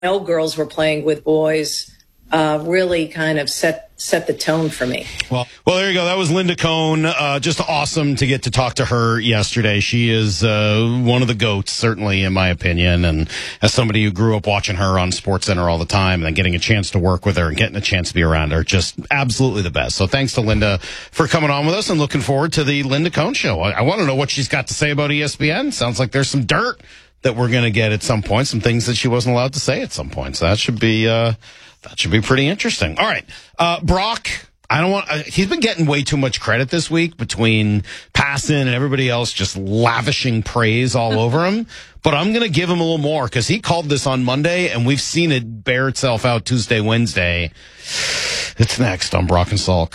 old girls were playing with boys really kind of set the tone for me. Well, there you go. That was Linda Cohn. Just awesome to get to talk to her yesterday. She is one of the GOATs, certainly, in my opinion. And as somebody who grew up watching her on SportsCenter all the time and then getting a chance to work with her and getting a chance to be around her, just absolutely the best. So thanks to Linda for coming on with us and looking forward to the Linda Cohn show. I want to know what she's got to say about ESPN. Sounds like there's some dirt that we're going to get at some point, some things that she wasn't allowed to say at some point. So that should be pretty interesting. All right. Brock, he's been getting way too much credit this week between Passan and everybody else just lavishing praise all over him. But I'm going to give him a little more because he called this on Monday and we've seen it bear itself out Tuesday, Wednesday. It's next on Brock and Salk.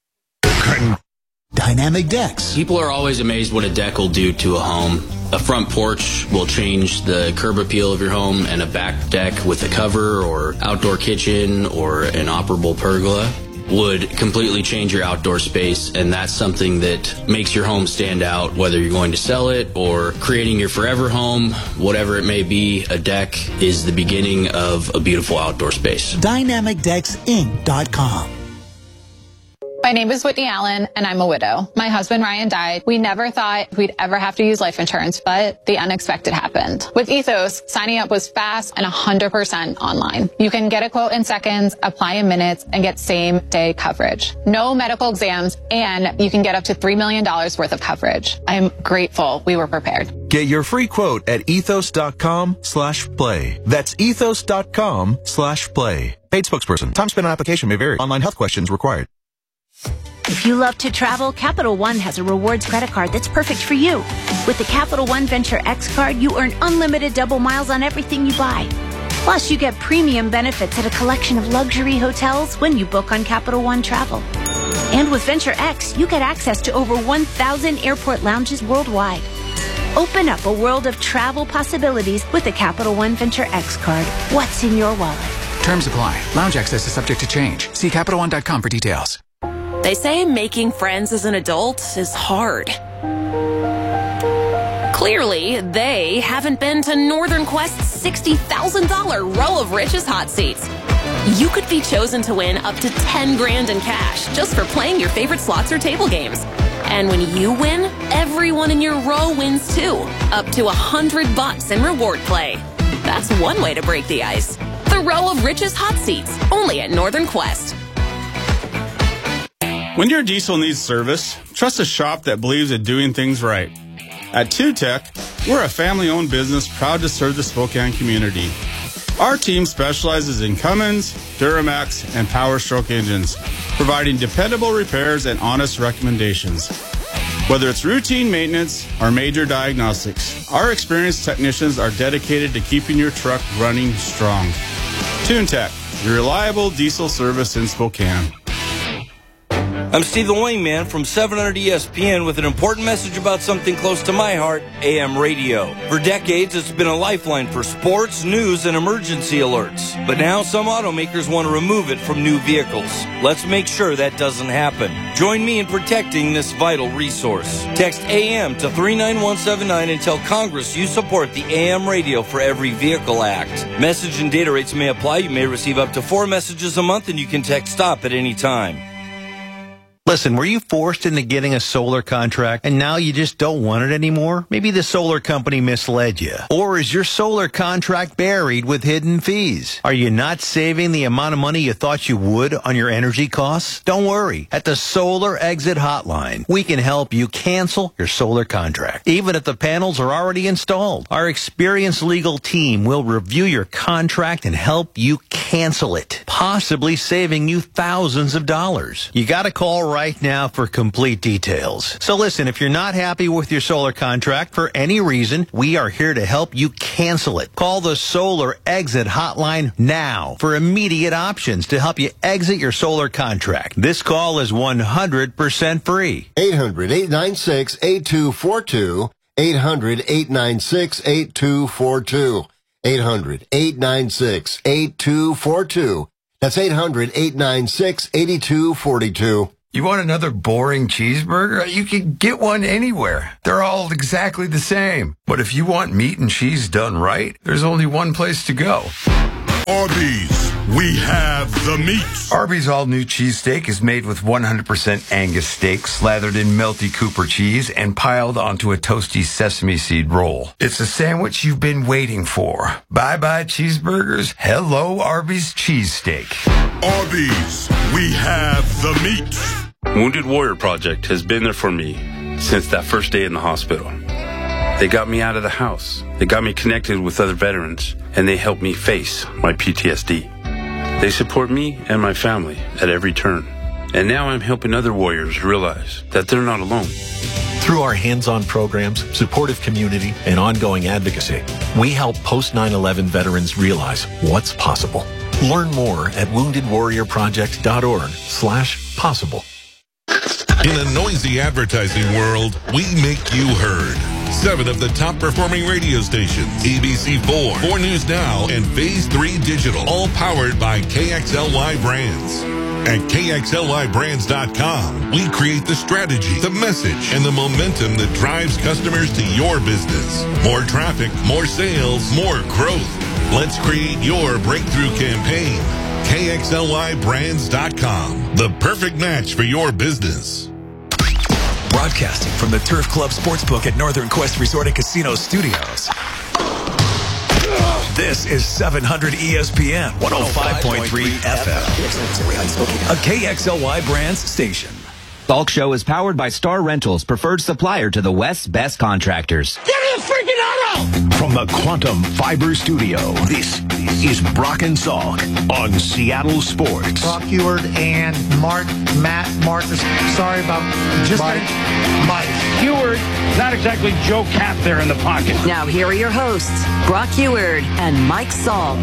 Dynamic decks. People are always amazed what a deck will do to a home. A front porch will change the curb appeal of your home, and a back deck with a cover or outdoor kitchen or an operable pergola would completely change your outdoor space, and that's something that makes your home stand out, whether you're going to sell it or creating your forever home, whatever it may be. A deck is the beginning of a beautiful outdoor space. DynamicDecksInc.com. My name is Whitney Allen, and I'm a widow. My husband, Ryan, died. We never thought we'd ever have to use life insurance, but the unexpected happened. With Ethos, signing up was fast and 100% online. You can get a quote in seconds, apply in minutes, and get same-day coverage. No medical exams, and you can get up to $3 million worth of coverage. I'm grateful we were prepared. Get your free quote at ethos.com/play. That's ethos.com/play. Paid spokesperson. Time spent on application may vary. Online health questions required. If you love to travel, Capital One has a rewards credit card that's perfect for you. With the Capital One Venture X card, you earn unlimited double miles on everything you buy. Plus, you get premium benefits at a collection of luxury hotels when you book on Capital One Travel. And with Venture X, you get access to over 1,000 airport lounges worldwide. Open up a world of travel possibilities with the Capital One Venture X card. What's in your wallet? Terms apply. Lounge access is subject to change. See CapitalOne.com for details. They say making friends as an adult is hard. Clearly, they haven't been to Northern Quest's $60,000 Row of Riches hot seats. You could be chosen to win up to $10,000 in cash just for playing your favorite slots or table games. And when you win, everyone in your row wins too, up to $100 in reward play. That's one way to break the ice. The Row of Riches hot seats, only at Northern Quest. When your diesel needs service, trust a shop that believes in doing things right. At TuTech, we're a family-owned business proud to serve the Spokane community. Our team specializes in Cummins, Duramax, and Power Stroke engines, providing dependable repairs and honest recommendations. Whether it's routine maintenance or major diagnostics, our experienced technicians are dedicated to keeping your truck running strong. TuTech, your reliable diesel service in Spokane. I'm Steve the Wingman from 700 ESPN with an important message about something close to my heart, AM radio. For decades, it's been a lifeline for sports, news, and emergency alerts. But now some automakers want to remove it from new vehicles. Let's make sure that doesn't happen. Join me in protecting this vital resource. Text AM to 39179 and tell Congress you support the AM Radio for Every Vehicle Act. Message and data rates may apply. You may receive up to 4 messages a month, and you can text STOP at any time. Listen, were you forced into getting a solar contract and now you just don't want it anymore? Maybe the solar company misled you. Or is your solar contract buried with hidden fees? Are you not saving the amount of money you thought you would on your energy costs? Don't worry. At the Solar Exit Hotline, we can help you cancel your solar contract, even if the panels are already installed. Our experienced legal team will review your contract and help you cancel it, possibly saving you thousands of dollars. You got to call right now for complete details. So listen, if you're not happy with your solar contract for any reason, we are here to help you cancel it. Call the Solar Exit Hotline now for immediate options to help you exit your solar contract. This call is 100% free. 800-896-8242. 800-896-8242. 800-896-8242. That's 800-896-8242. You want another boring cheeseburger? You can get one anywhere. They're all exactly the same. But if you want meat and cheese done right, there's only one place to go. Arby's, we have the meat. Arby's all-new cheesesteak is made with 100% Angus steak, slathered in melty Cooper cheese, and piled onto a toasty sesame seed roll. It's a sandwich you've been waiting for. Bye-bye cheeseburgers. Hello, Arby's cheesesteak. Arby's, we have the meat. Wounded Warrior Project has been there for me since that first day in the hospital. They got me out of the house. They got me connected with other veterans, and they helped me face my PTSD. They support me and my family at every turn. And now I'm helping other warriors realize that they're not alone. Through our hands-on programs, supportive community, and ongoing advocacy, we help post-9/11 veterans realize what's possible. Learn more at woundedwarriorproject.org/possible. In a noisy advertising world, we make you heard. 7 of the top performing radio stations, ABC4, 4 News Now, and Phase 3 Digital, all powered by KXLY Brands. At KXLYBrands.com, we create the strategy, the message, and the momentum that drives customers to your business. More traffic, more sales, more growth. Let's create your breakthrough campaign. KXLYBrands.com, the perfect match for your business. Broadcasting from the Turf Club Sportsbook at Northern Quest Resort and Casino Studios. This is 700 ESPN 105.3 FM. A KXLY Brands station. Talk Show is powered by Star Rentals, preferred supplier to the West's best contractors. Give me a freaking auto! From the Quantum Fiber Studio, this is Brock and Salk on Seattle Sports. Brock Huard and Matt Marcus. Sorry about just Mike. Huard, not exactly Joe Cap there in the pocket. Now here are your hosts, Brock Huard and Mike Salk.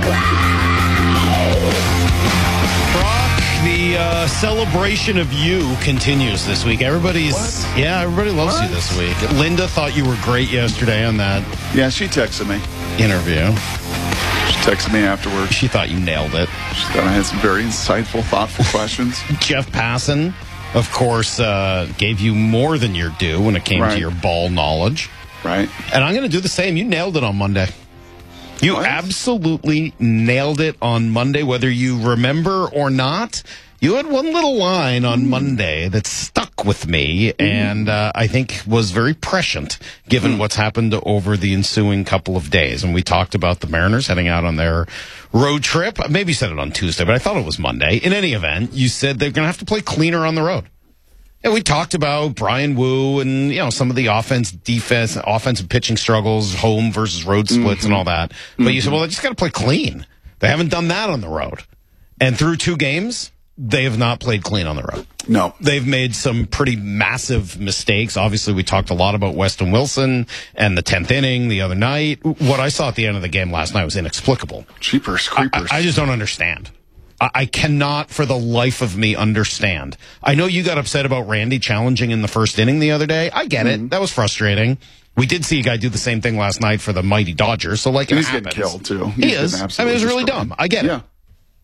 The celebration of you continues this week. Everybody loves you this week. Linda thought you were great yesterday on that. Yeah, she texted me. Interview. She texted me afterwards. She thought you nailed it. She thought I had some very insightful, thoughtful questions. Jeff Passan, of course, gave you more than your due when it came to your ball knowledge. Right. And I'm going to do the same. You nailed it on Monday. You absolutely nailed it on Monday, whether you remember or not. You had one little line on Monday that stuck with me and I think was very prescient given what's happened over the ensuing couple of days. And we talked about the Mariners heading out on their road trip. Maybe you said it on Tuesday, but I thought it was Monday. In any event, you said they're going to have to play cleaner on the road. And we talked about Brian Wu and, some of the offensive pitching struggles, home versus road splits and all that. But you said, well, they just got to play clean. They haven't done that on the road. And through 2 games, they have not played clean on the road. No. They've made some pretty massive mistakes. Obviously, we talked a lot about Weston Wilson and the 10th inning the other night. What I saw at the end of the game last night was inexplicable. Cheapers, creepers. I just don't understand. I cannot for the life of me understand. I know you got upset about Randy challenging in the first inning the other day. I get it. That was frustrating. We did see a guy do the same thing last night for the mighty Dodgers. So, like, he's getting killed, too. He is. I mean, it was really dumb. I get it.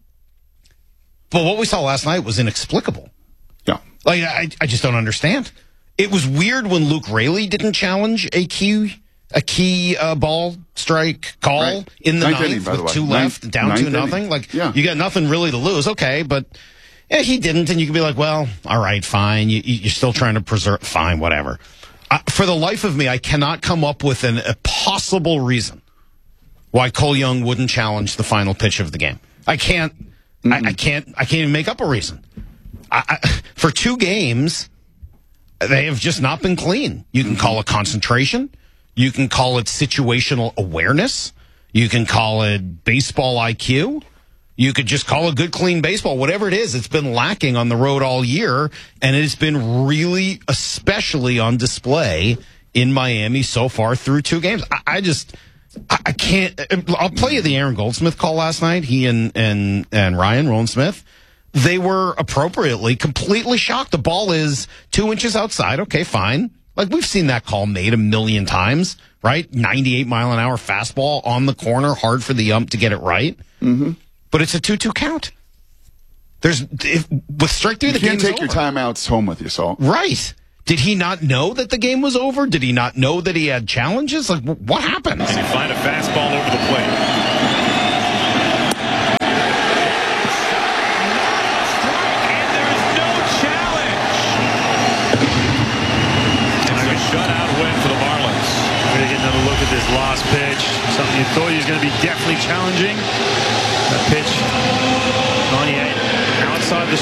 But what we saw last night was inexplicable. Yeah. Like, I just don't understand. It was weird when Luke Raley didn't challenge a key ball strike call in the ninth with 2 left, down 2-0. Like, you got nothing really to lose. Okay, but he didn't, and you could be like, well, all right, fine. You're still trying to preserve. Fine, whatever. For the life of me, I cannot come up with a possible reason why Cole Young wouldn't challenge the final pitch of the game. I can't. I can't even make up a reason. For 2 games, they have just not been clean. You can call it concentration. You can call it situational awareness. You can call it baseball IQ. You could just call it good, clean baseball. Whatever it is, it's been lacking on the road all year, and it's been really, especially on display in Miami so far through 2 games. I can't. I'll play you the Aaron Goldsmith call last night. He and Ryan Roland Smith. They were appropriately completely shocked. The ball is 2 inches outside. Okay, fine. Like, we've seen that call made a million times, right? 98-mile-an-hour fastball on the corner, hard for the ump to get it right. But it's a 2-2 count. With strike 3, the game's over. You can't take your timeouts home with you, Salt. Right. Did he not know that the game was over? Did he not know that he had challenges? Like, what happened? And he find a fastball over the plate.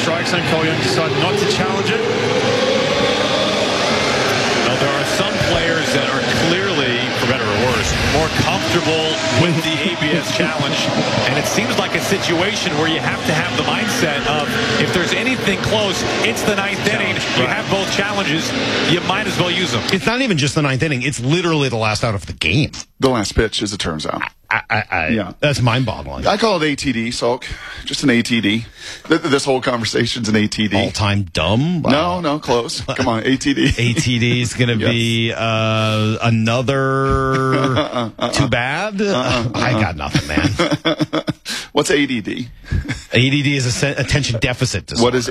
strike zone. Cole Young decided not to challenge it. Now, there are some players that are clearly, for better or worse, more comfortable with the ABS challenge. And it seems like a situation where you have to have the mindset of, if there's anything close, it's the ninth inning. You have both challenges. You might as well use them. It's not even just the ninth inning. It's literally the last out of the game. The last pitch, as it turns out. Yeah, that's mind-boggling. I call it ATD, Salk. Just an ATD. This whole conversation's an ATD. All-time dumb? Wow. No, close. Come on, ATD. ATD is going to be another too bad? I got nothing, man. What's ADD? ADD is attention deficit disorder. What is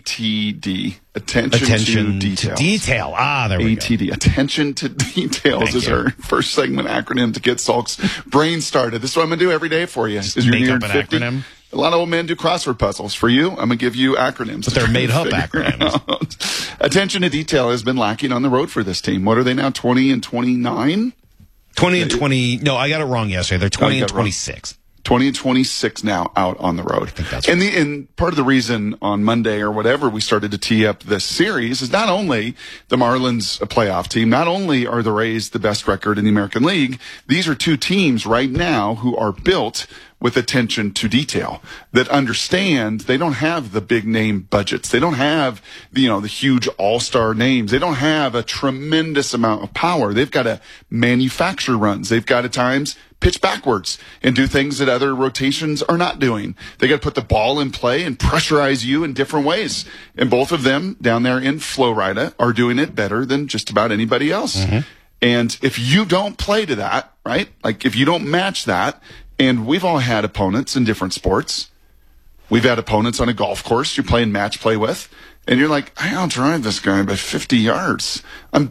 ATD? Attention to detail. Detail. There we ATD. go. Attention to details is our first segment acronym to get Salk's brain started. This is what I'm going to do every day for you. As you're make near up an 50. acronym. A lot of old men do crossword puzzles. For you, I'm going to give you acronyms. But they're made-up acronyms. Attention to detail has been lacking on the road for this team. What are they now, 20 and 29? 20 and 20. No, I got it wrong yesterday. They're 20 and 26. 20 and 26 now out on the road. I think that's and part of the reason on Monday or whatever we started to tee up this series is not only the Marlins a playoff team, not only are the Rays the best record in the American League, these are two teams right now who are built with attention to detail, that understand they don't have the big name budgets. They don't have, the huge all-star names. They don't have a tremendous amount of power. They've got to manufacture runs. They've got at times pitch backwards and do things that other rotations are not doing. They got to put the ball in play and pressurize you in different ways. And both of them down there in Florida are doing it better than just about anybody else. Mm-hmm. And if you don't play to that, right? Like if you don't match that, and we've all had opponents in different sports. We've had opponents on a golf course you're playing match play with, and you're like, I outdrive this guy by 50 yards. I'm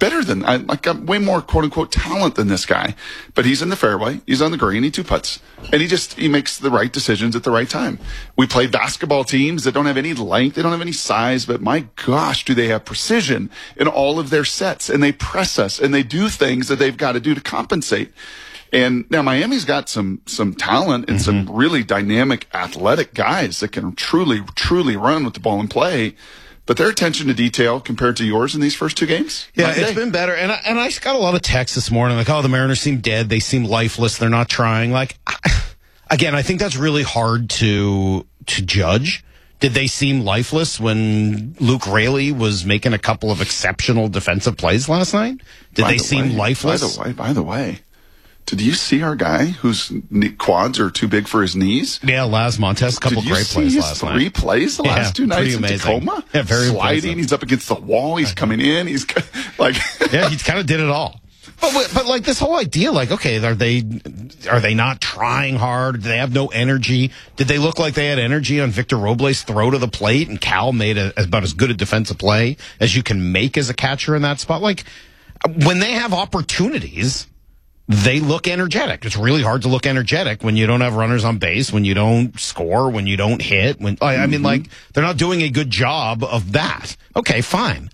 I'm way more quote unquote talent than this guy. But he's in the fairway, he's on the green, he two putts. And he makes the right decisions at the right time. We play basketball teams that don't have any length, they don't have any size, but my gosh, do they have precision in all of their sets, and they press us and they do things that they've got to do to compensate. And now Miami's got some talent and some really dynamic athletic guys that can truly run with the ball in play. But their attention to detail compared to yours in these first two games? Yeah, it's been better. And I got a lot of texts this morning like, the Mariners seem dead. They seem lifeless. They're not trying. Like, again, I think that's really hard to judge. Did they seem lifeless when Luke Raley was making a couple of exceptional defensive plays last night? Did they seem lifeless? By the way. Did you see our guy whose quads are too big for his knees? Yeah, Laz Montes, a couple great plays last night. 3 plays the last 2 nights in Tacoma? Yeah, very sliding. impressive. He's up against the wall. He's coming in. He's like, yeah, he kind of did it all. But like this whole idea, like, okay, are they not trying hard? Do they have no energy? Did they look like they had energy on Victor Robles' throw to the plate, and Cal made about as good a defensive play as you can make as a catcher in that spot? Like, when they have opportunities, they look energetic. It's really hard to look energetic when you don't have runners on base, when you don't score, when you don't hit. I mean, like, they're not doing a good job of that. Okay, fine.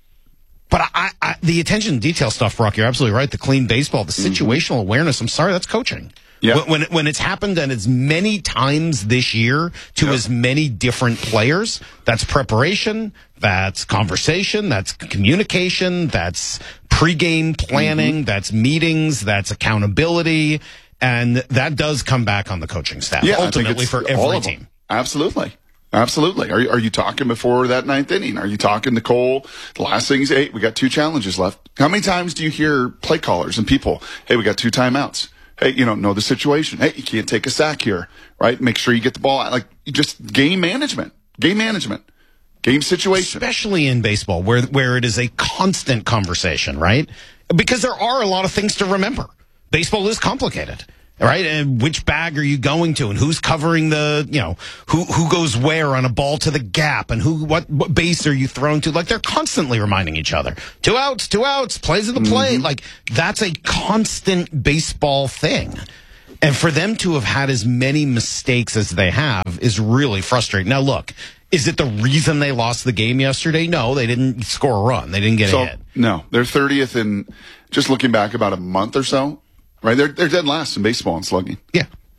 But the attention to detail stuff, Brock, you're absolutely right. The clean baseball, the situational awareness, I'm sorry, that's coaching. Yeah. When it's happened and as many times this year to as many different players, that's preparation, that's conversation, that's communication, that's pregame planning, that's meetings, that's accountability, and that does come back on the coaching staff, ultimately for every team. Absolutely. Absolutely. Are you talking before that 9th inning? Are you talking to Cole? The last thing is, hey, we got 2 challenges left. How many times do you hear play callers and people, hey, we got 2 timeouts? Hey, know the situation. Hey, you can't take a sack here, right? Make sure you get the ball out. Like, just game management, game situation. Especially in baseball, where it is a constant conversation, right? Because there are a lot of things to remember. Baseball is complicated. Right? And which bag are you going to, and who's covering who goes where on a ball to the gap, and what base are you throwing to? Like, they're constantly reminding each other. 2 outs, plays of the play. Like, that's a constant baseball thing. And for them to have had as many mistakes as they have is really frustrating. Now, look, is it the reason they lost the game yesterday? No, they didn't score a run. They didn't get a hit. No, they're 30th in, just looking back about a month or so. Right, they're dead last in baseball in slugging. Yeah,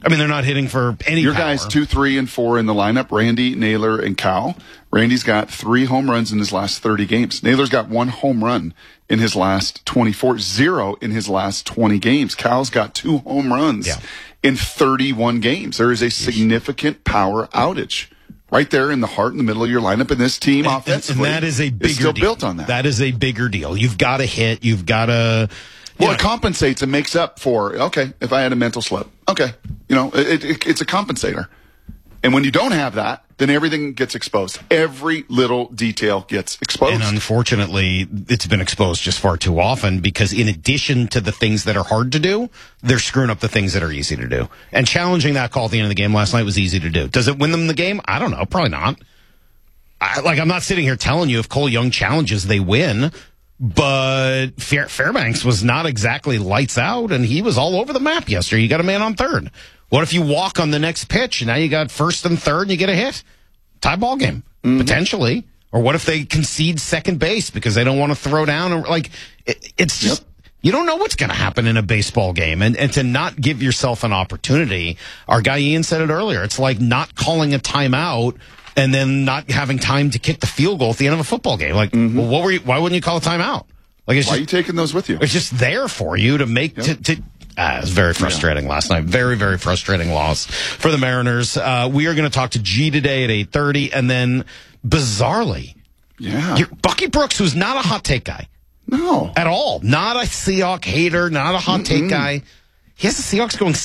I mean, they're not hitting for any Your power. guys 2, 3, and 4 in the lineup, Randy, Naylor, and Cal. Randy's got 3 home runs in his last 30 games. Naylor's got 1 home run in his last 24, 0 in his last 20 games. Cal's got 2 home runs in 31 games. There is a significant power outage right there in the heart, in the middle of your lineup, and this team offensively and that is a bigger still deal. built on that. That is a bigger deal. You've got to hit. You've got to... Well, it compensates and makes up for, okay, if I had a mental slip. Okay. It's a compensator. And when you don't have that, then everything gets exposed. Every little detail gets exposed. And unfortunately, it's been exposed just far too often because in addition to the things that are hard to do, they're screwing up the things that are easy to do. And challenging that call at the end of the game last night was easy to do. Does it win them the game? I don't know. Probably not. I'm not sitting here telling you if Cole Young challenges, they win. But Fairbanks was not exactly lights out, and he was all over the map yesterday. You got a man on third. What if you walk on the next pitch, and now you got first and third, and you get a hit? Tie ball game, potentially. Or what if they concede second base because they don't want to throw down? Or it's just, you don't know what's going to happen in a baseball game. And to not give yourself an opportunity, our guy Ian said it earlier, it's like not calling a timeout and then not having time to kick the field goal at the end of a football game. Well, why wouldn't you call a timeout? Why are you taking those with you? It's just there for you to make it was very frustrating last night. Very, very frustrating loss for the Mariners. We are going to talk to G today at 8:30, and then bizarrely, Bucky Brooks, who's not a hot take guy, no, at all, not a Seahawk hater, not a hot take guy. He has the Seahawks going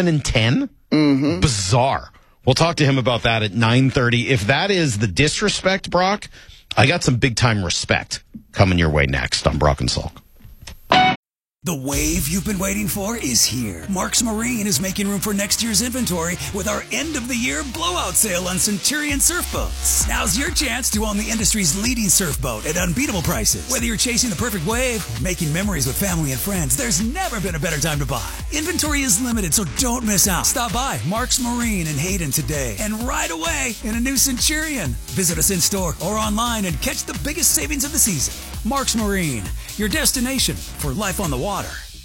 7-10. Bizarre. We'll talk to him about that at 9:30. If that is the disrespect, Brock, I got some big time respect coming your way next on Brock and Salk. The wave you've been waiting for is here. Marks Marine is making room for next year's inventory with our end-of-the-year blowout sale on Centurion surf boats. Now's your chance to own the industry's leading surf boat at unbeatable prices. Whether you're chasing the perfect wave or making memories with family and friends, there's never been a better time to buy. Inventory is limited, so don't miss out. Stop by Marks Marine in Hayden today and ride away in a new Centurion. Visit us in-store or online and catch the biggest savings of the season. Marks Marine, your destination for life on the water.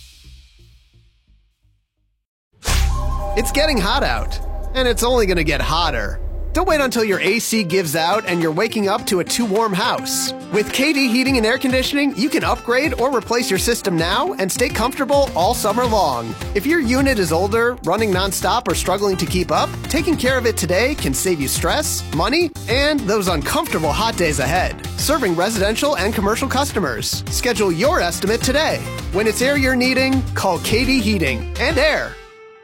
It's getting hot out, and it's only going to get hotter. Don't wait until your AC gives out and you're waking up to a too warm house. With KD Heating and Air Conditioning, you can upgrade or replace your system now and stay comfortable all summer long. If your unit is older, running nonstop, or struggling to keep up, taking care of it today can save you stress, money, and those uncomfortable hot days ahead. Serving residential and commercial customers. Schedule your estimate today. When it's air you're needing, call KD Heating and Air.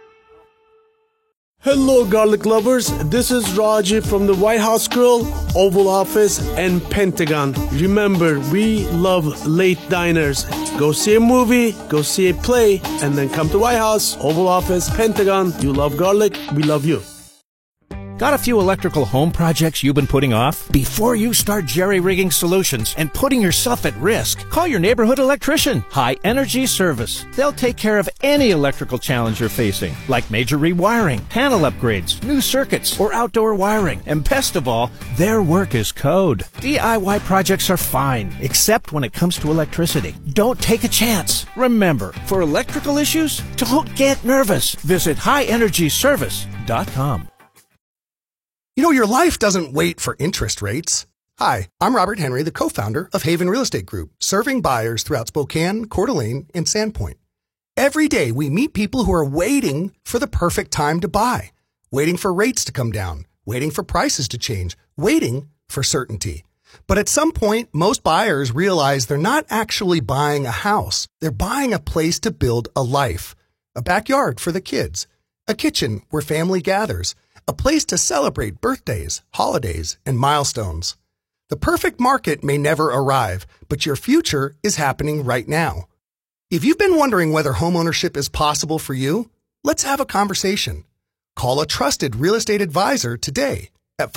Hello, garlic lovers. This is Raji from the White House Grill, Oval Office, and Pentagon. Remember, we love late diners. Go see a movie, go see a play, and then come to White House, Oval Office, Pentagon. You love garlic, we love you. Got a few electrical home projects you've been putting off? Before you start jerry-rigging solutions and putting yourself at risk, call your neighborhood electrician, High Energy Service. They'll take care of any electrical challenge you're facing, like major rewiring, panel upgrades, new circuits, or outdoor wiring. And best of all, their work is code. DIY projects are fine, except when it comes to electricity. Don't take a chance. Remember, for electrical issues, don't get nervous. Visit highenergyservice.com. You know, your life doesn't wait for interest rates. Hi, I'm Robert Henry, the co-founder of Haven Real Estate Group, serving buyers throughout Spokane, Coeur d'Alene, and Sandpoint. Every day, we meet people who are waiting for the perfect time to buy, waiting for rates to come down, waiting for prices to change, waiting for certainty. But at some point, most buyers realize they're not actually buying a house. They're buying a place to build a life, a backyard for the kids, a kitchen where family gathers, a place to celebrate birthdays, holidays, and milestones. The perfect market may never arrive, but your future is happening right now. If you've been wondering whether homeownership is possible for you, let's have a conversation. Call a trusted real estate advisor today at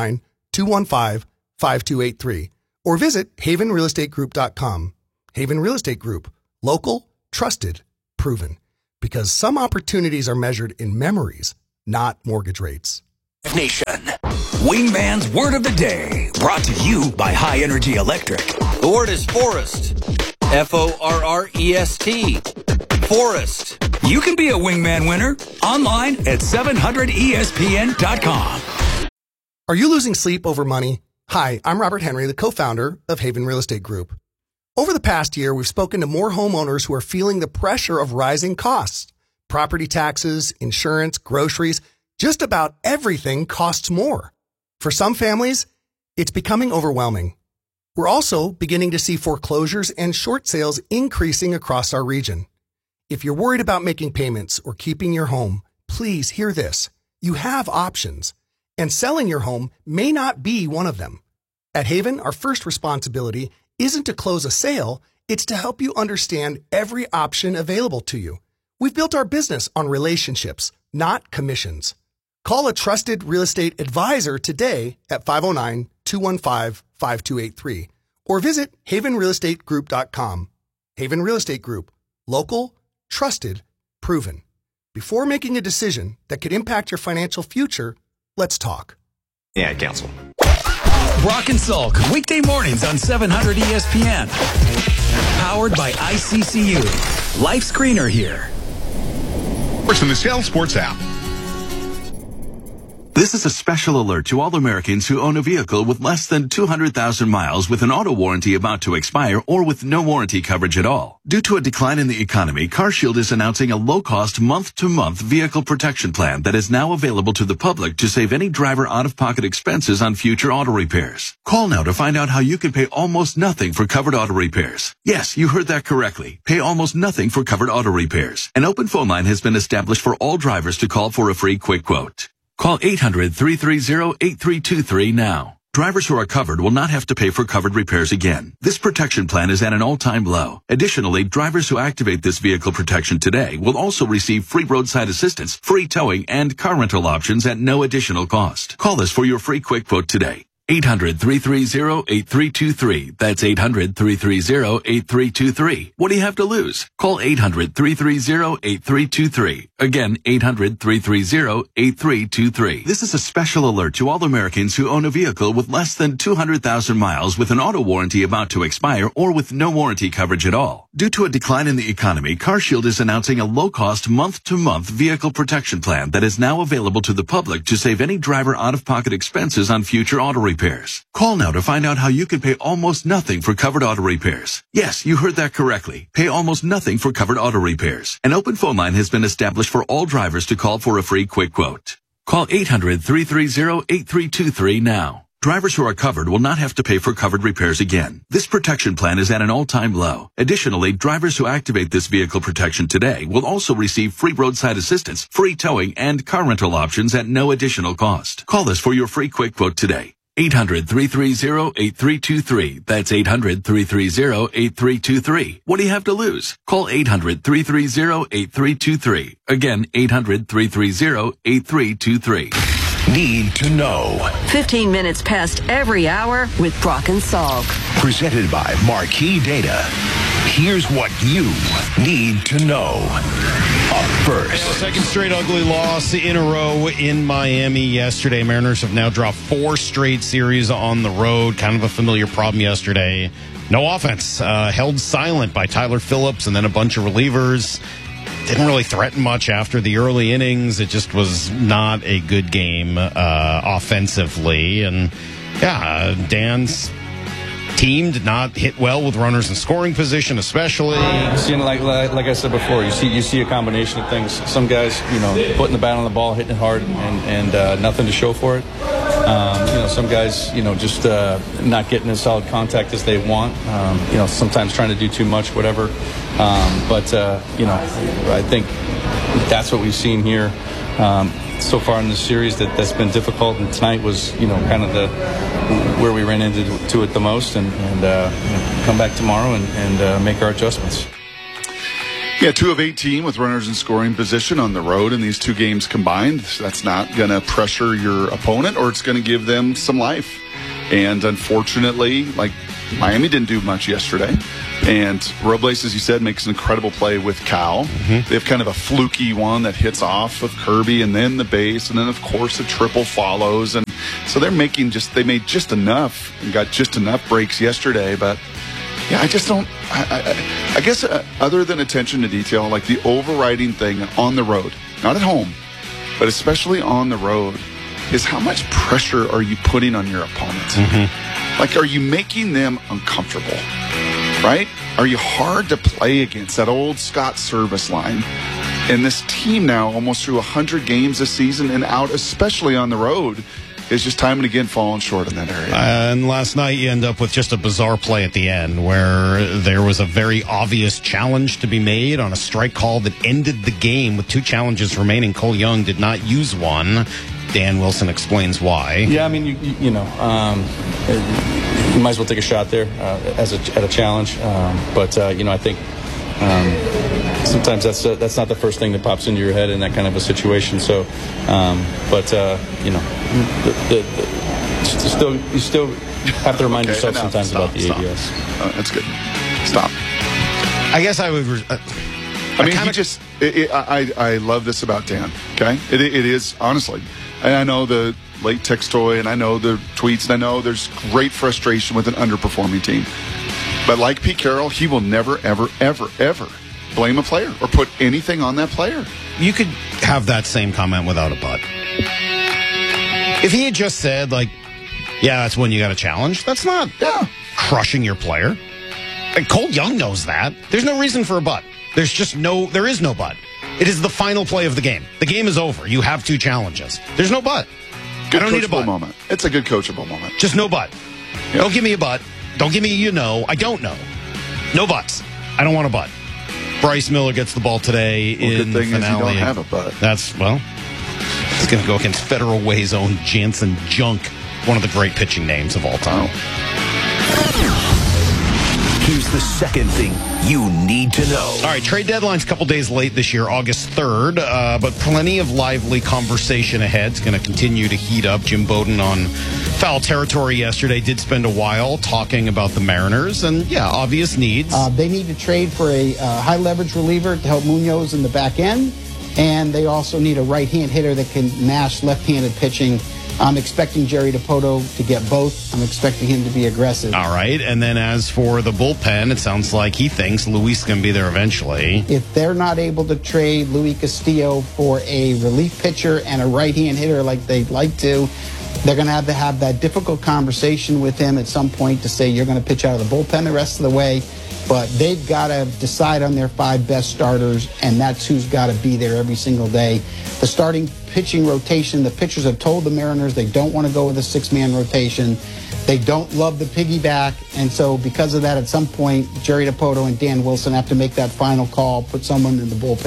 509-215-5283 or visit havenrealestategroup.com. Haven Real Estate Group. Local, trusted, proven. Because some opportunities are measured in memories, not mortgage rates. Nation. Wingman's Word of the Day, brought to you by High Energy Electric. The word is forest. Forrest. Forest. You can be a wingman winner online at 700ESPN.com. Are you losing sleep over money? Hi, I'm Robert Henry, the co-founder of Haven Real Estate Group. Over the past year, we've spoken to more homeowners who are feeling the pressure of rising costs. Property taxes, insurance, groceries, just about everything costs more. For some families, it's becoming overwhelming. We're also beginning to see foreclosures and short sales increasing across our region. If you're worried about making payments or keeping your home, please hear this. You have options, and selling your home may not be one of them. At Haven, our first responsibility isn't to close a sale, it's to help you understand every option available to you. We've built our business on relationships, not commissions. Call a trusted real estate advisor today at 509-215-5283 or visit havenrealestategroup.com. Haven Real Estate Group. Local, trusted, proven. Before making a decision that could impact your financial future, let's talk. Yeah, counsel. Brock and Salk, weekday mornings on 700 ESPN. Powered by ICCU. Life Screener here. In the Seattle Sports app. This is a special alert to all Americans who own a vehicle with less than 200,000 miles with an auto warranty about to expire or with no warranty coverage at all. Due to a decline in the economy, CarShield is announcing a low-cost month-to-month vehicle protection plan that is now available to the public to save any driver out-of-pocket expenses on future auto repairs. Call now to find out how you can pay almost nothing for covered auto repairs. Yes, you heard that correctly. Pay almost nothing for covered auto repairs. An open phone line has been established for all drivers to call for a free quick quote. Call 800-330-8323 now. Drivers who are covered will not have to pay for covered repairs again. This protection plan is at an all-time low. Additionally, drivers who activate this vehicle protection today will also receive free roadside assistance, free towing, and car rental options at no additional cost. Call us for your free quick quote today. 800-330-8323. That's 800-330-8323. What do you have to lose? Call 800-330-8323. Again, 800-330-8323. This is a special alert to all Americans who own a vehicle with less than 200,000 miles with an auto warranty about to expire or with no warranty coverage at all. Due to a decline in the economy, CarShield is announcing a low-cost month-to-month vehicle protection plan that is now available to the public to save any driver out-of-pocket expenses on future auto repairs. Call now to find out how you can pay almost nothing for covered auto repairs. Yes, you heard that correctly. Pay almost nothing for covered auto repairs. An open phone line has been established for all drivers to call for a free quick quote. Call 800-330-8323 now. Drivers who are covered will not have to pay for covered repairs again. This protection plan is at an all-time low. Additionally, drivers who activate this vehicle protection today will also receive free roadside assistance, free towing, and car rental options at no additional cost. Call us for your free quick quote today. 800-330-8323. That's 800-330-8323. What do you have to lose? Call 800-330-8323. Again, 800-330-8323. Need to know. 15 minutes past every hour with Brock and Salk. Presented by Marquee Data. Here's what you need to know. Up first. Second straight ugly loss in a row in Miami yesterday. Mariners have now dropped 4 straight series on the road. Kind of a familiar problem yesterday. No offense. Held silent by Tyler Phillips and then a bunch of relievers. Didn't really threaten much after the early innings. It just was not a good game offensively. And yeah, Dan's team did not hit well with runners in scoring position, especially. Like I said before, you see a combination of things. Some guys, putting the bat on the ball, hitting it hard, and nothing to show for it. Some guys, just not getting as solid contact as they want. Sometimes trying to do too much, whatever. But I think that's what we've seen here so far in the series that's been difficult. And tonight was, kind of where we ran into it the most. And come back tomorrow and make our adjustments. Yeah, 2 of 18 with runners in scoring position on the road in these 2 games combined. That's not going to pressure your opponent, or it's going to give them some life. And unfortunately, Miami didn't do much yesterday. And Robles, as you said, makes an incredible play with Cal. Mm-hmm. They have kind of a fluky one that hits off of Kirby and then the base. And then, of course, a triple follows. And so they made just enough and got just enough breaks yesterday. But Yeah, I just don't. I guess other than attention to detail, like the overriding thing on the road, not at home, but especially on the road, is how much pressure are you putting on your opponent? Mm-hmm. Like, are you making them uncomfortable? Right? Are you hard to play against? That old Scott service line. And this team now, almost through 100 games this season and out, especially on the road, is just time and again falling short in that area. And last night you end up with just a bizarre play at the end where there was a very obvious challenge to be made on a strike call that ended the game with 2 challenges remaining. Cole Young did not use one. Dan Wilson explains why. Yeah, I mean, you know, you might as well take a shot there at a challenge. But you know, I think sometimes that's not the first thing that pops into your head in that kind of a situation. So, but you know, you still have to remind yourself sometimes about the ABS. That's good. Stop. I guess I would. I mean, I love this about Dan. Okay, it is honestly. And I know the late text toy, and I know the tweets, and I know there's great frustration with an underperforming team. But like Pete Carroll, he will never, ever, ever, ever blame a player or put anything on that player. You could have that same comment without a but. If he had just said, like, yeah, that's when you got a challenge, that's not crushing your player. And Cole Young knows that. There's no reason for a but. There is no but. It is the final play of the game. The game is over. You have 2 challenges. There's no but. Good I don't need a but. Moment. It's a good coachable moment. Just no but. Yep. Don't give me a but. Don't give me I don't know. No buts. I don't want a but. Bryce Miller gets the ball today in the finale. Good thing is you don't have a but. He's going to go against Federal Way's own Jansen Junk, one of the great pitching names of all time. Here's the second thing you need to know. All right, trade deadline's a couple days late this year, August 3rd, but plenty of lively conversation ahead. It's going to continue to heat up. Jim Bowden on Foul Territory yesterday did spend a while talking about the Mariners and, obvious needs. They need to trade for a high-leverage reliever to help Munoz in the back end, and they also need a right-hand hitter that can mash left-handed pitching. I'm expecting Jerry Dipoto to get both. I'm expecting him to be aggressive. All right. And then as for the bullpen, it sounds like he thinks Luis is going to be there eventually. If they're not able to trade Luis Castillo for a relief pitcher and a right-hand hitter like they'd like to, they're going to have that difficult conversation with him at some point to say you're going to pitch out of the bullpen the rest of the way. But they've got to decide on their 5 best starters, and that's who's got to be there every single day. The starting pitching rotation, the pitchers have told the Mariners they don't want to go with a 6-man rotation. They don't love the piggyback, and so because of that, at some point, Jerry Dipoto and Dan Wilson have to make that final call, put someone in the bullpen.